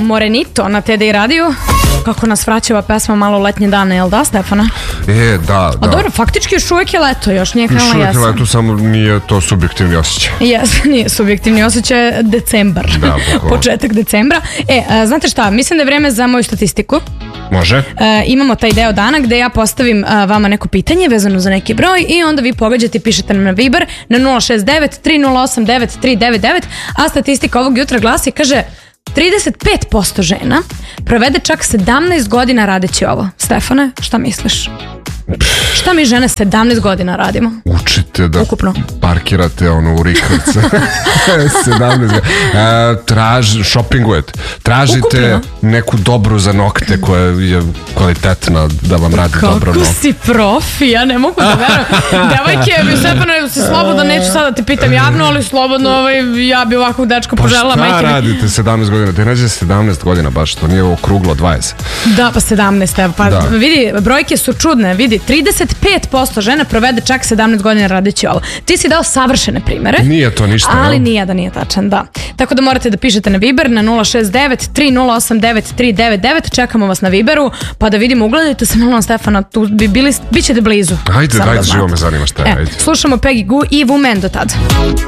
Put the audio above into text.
Morenito na TDI radiju. Kako nas vraćava pesma malo letnje dane, jel da, Stefana? Da. A dobro, faktički još uvijek je leto, još nije krenula jesen. Još uvijek je leto, samo nije to subjektivni osjećaj. Nije subjektivni osjećaj, decembar. Da, početak decembra. Znate šta, mislim da je vreme za moju statistiku. Može. Imamo taj deo dana gde ja postavim vama neko pitanje vezano za neki broj i onda vi pogađate i pišete nam na Viber na 069 308 9399, a statistika ovog jutra glasi, kaže 35% žena provede čak 17 godina radeći ovo. Stefane, šta misliš? Šta mi žene 17 godina radimo? Učite da ukupno parkirate u rikavce. 17 šopingujete. Tražite ukupno neku dobru za nokte koja je kvalitetna da vam radi dobro nokte. Kako si profi, ja ne mogu da verujem. Devojke, Stefano, se slobodno, neću sada te pitam javno, ali slobodno ja bi ovakvog dečka poželjela. Pa šta radite 17 godina? Ti neđe 17 godina baš, to nije okruglo 20. Da, pa 17, evo, pa vidi, brojke su čudne, vidi, 35% žena provede čak 17 godina radeći ovo. Ti si dao savršene primere. Nije to ništa. Ali nije tačan, da. Tako da morate da pišete na Viber na 069 308 9399. Čekamo vas na Viberu, pa da vidimo, ugledajte se malo na Stefana, tu bit ćete blizu. Ajde, živo me zanima šta je. Slušamo Peggy Gou i Woman do tada.